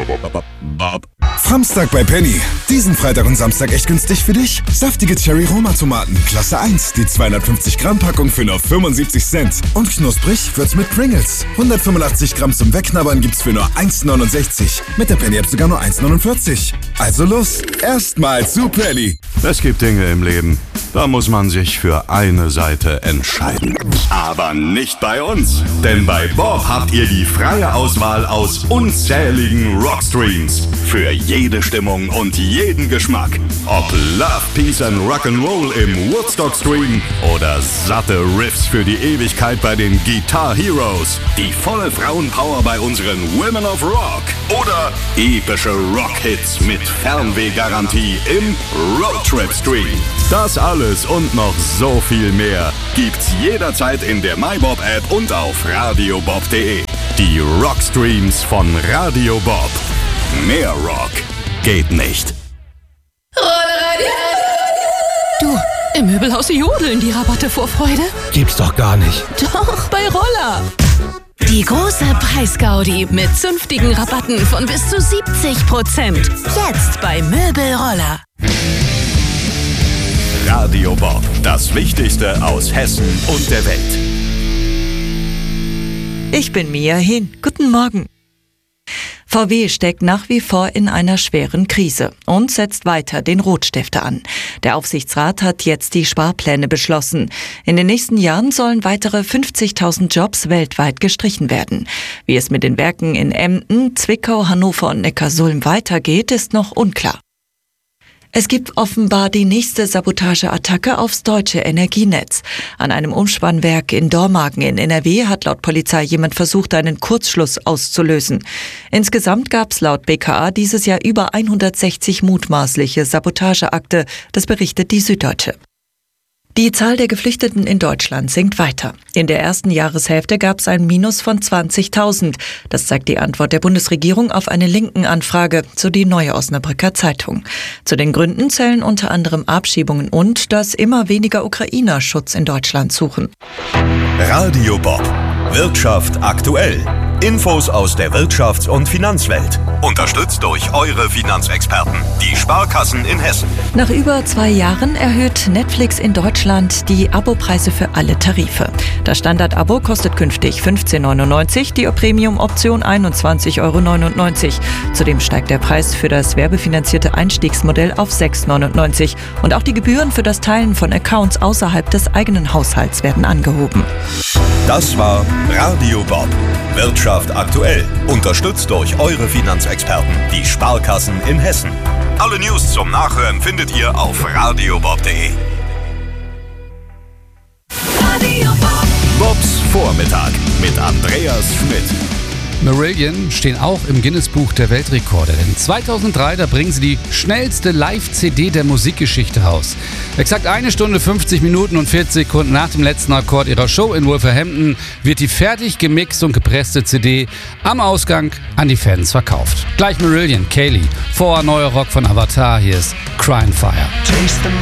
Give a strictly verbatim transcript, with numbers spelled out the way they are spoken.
Bob. Samstag bei Penny. Diesen Freitag und Samstag echt günstig für dich? Saftige Cherry-Roma-Tomaten, Klasse eins, die zweihundertfünfzig Gramm Packung für nur fünfundsiebzig Cent. Und knusprig wird's mit Pringles. hundertfünfundachtzig Gramm zum Wegknabbern gibt's für nur eins neunundsechzig. Mit der Penny-App sogar nur eins neunundvierzig. Also los, erstmal zu Penny. Es gibt Dinge im Leben, da muss man sich für eine Seite entscheiden. Aber nicht bei uns. Denn bei Bob habt ihr die freie Auswahl aus unzähligen Rockstreams. Für jede Stimmung und jeden Geschmack. Ob Love, Peace and Rock'n'Roll im Woodstock-Stream oder satte Riffs für die Ewigkeit bei den Guitar Heroes. Die volle Frauenpower bei unseren Women of Rock. Oder epische Rockhits mit Fernwehgarantie im Roadtrip-Stream. Das alles und noch so viel mehr gibt's jederzeit in der MyBob-App und auf radiobob punkt de. Die Rockstreams von Radio Bob. Mehr Rock geht nicht. Du, im Möbelhaus jodeln die Rabatte vor Freude. Gibt's doch gar nicht. Doch, bei Roller. Die große Preisgaudi mit zünftigen Rabatten von bis zu siebzig Prozent. Jetzt bei Möbelroller. Radio Bob, das Wichtigste aus Hessen und der Welt. Ich bin Mia Hehn. Guten Morgen. V W steckt nach wie vor in einer schweren Krise und setzt weiter den Rotstifter an. Der Aufsichtsrat hat jetzt die Sparpläne beschlossen. In den nächsten Jahren sollen weitere fünfzigtausend Jobs weltweit gestrichen werden. Wie es mit den Werken in Emden, Zwickau, Hannover und Neckarsulm weitergeht, ist noch unklar. Es gibt offenbar die nächste Sabotageattacke aufs deutsche Energienetz. An einem Umspannwerk in Dormagen in N R W hat laut Polizei jemand versucht, einen Kurzschluss auszulösen. Insgesamt gab es laut B K A dieses Jahr über hundertsechzig mutmaßliche Sabotageakte, das berichtet die Süddeutsche. Die Zahl der Geflüchteten in Deutschland sinkt weiter. In der ersten Jahreshälfte gab es ein Minus von zwanzigtausend. Das zeigt die Antwort der Bundesregierung auf eine Linken-Anfrage, so die Neue Osnabrücker Zeitung. Zu den Gründen zählen unter anderem Abschiebungen und dass immer weniger Ukrainer Schutz in Deutschland suchen. Radio Bob. Wirtschaft aktuell. Infos aus der Wirtschafts- und Finanzwelt. Unterstützt durch eure Finanzexperten, die Sparkassen in Hessen. Nach über zwei Jahren erhöht Netflix in Deutschland die Abopreise für alle Tarife. Das Standard-Abo kostet künftig fünfzehn neunundneunzig, die Premium-Option einundzwanzig neunundneunzig Euro. Zudem steigt der Preis für das werbefinanzierte Einstiegsmodell auf sechs neunundneunzig und auch die Gebühren für das Teilen von Accounts außerhalb des eigenen Haushalts werden angehoben. Das war Radio Bob. Wirtschaft aktuell. Unterstützt durch eure Finanzexperten, die Sparkassen in Hessen. Alle News zum Nachhören findet ihr auf radiobob punkt de. Radio Bob. Bobs Vormittag mit Andreas Schmidt. Marillion stehen auch im Guinness-Buch der Weltrekorde. Denn zweitausenddrei, da bringen sie die schnellste Live-C D der Musikgeschichte raus. Exakt eine Stunde, fünfzig Minuten und vierzig Sekunden nach dem letzten Akkord ihrer Show in Wolverhampton wird die fertig gemixt und gepresste C D am Ausgang an die Fans verkauft. Gleich Marillion, Kaylee, vorher neuer Rock von Avatar, hier ist Crying Fire.